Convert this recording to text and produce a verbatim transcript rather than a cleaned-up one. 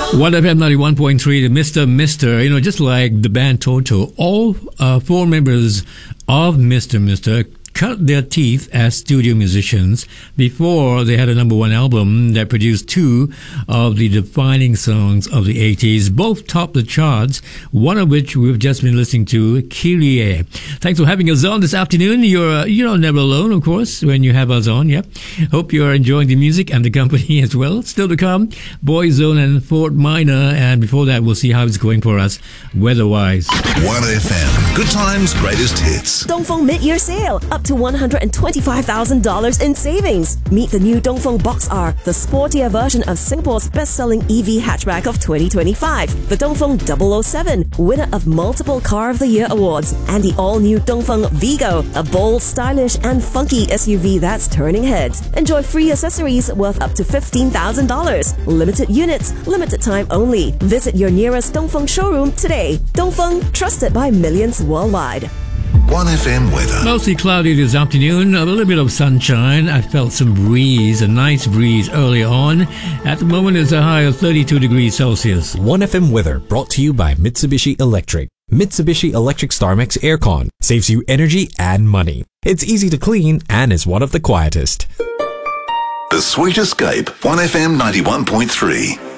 one F M ninety-one point three, the Mister Mister, you know, just like the band Toto, all uh, four members of Mister Mister cut their teeth as studio musicians before they had a number one album that produced two of the defining songs of the eighties. Both topped the charts, one of which we've just been listening to, Kyrie. Thanks for having us on this afternoon. You're, uh, you're never alone, of course, when you have us on. Yep. Hope you're enjoying the music and the company as well. Still to come, Boyzone and Fort Minor. And before that, we'll see how it's going for us weather-wise. one F M. Good times, greatest hits. Dongfeng mid-year sale. Up to one hundred twenty-five thousand dollars in savings. Meet the new Dongfeng Box R, the sportier version of Singapore's best-selling E V hatchback of twenty twenty-five. The Dongfeng double oh seven, winner of multiple Car of the Year awards. And the all-new Dongfeng Vigo, a bold, stylish and funky S U V that's turning heads. Enjoy free accessories worth up to fifteen thousand dollars. Limited units, limited time only. Visit your nearest Dongfeng showroom today. Dongfeng, trusted by millions worldwide. one F M weather. Mostly cloudy this afternoon, a little bit of sunshine. I felt some breeze, a nice breeze early on. At the moment, it's a high of thirty-two degrees Celsius. one F M weather brought to you by Mitsubishi Electric. Mitsubishi Electric StarMax Aircon saves you energy and money. It's easy to clean and is one of the quietest. The Sweet Escape, one F M ninety-one point three.